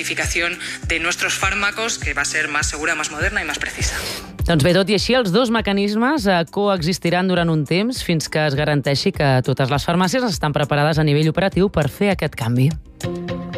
identificación de nuestros fármacos, que va a ser más segura, más moderna y más precisa. Doncs bé, tot i així, els dos mecanismes coexistiran durant un temps fins que es garanteixi que totes les farmàcies estan preparades a nivell operatiu per fer aquest canvi.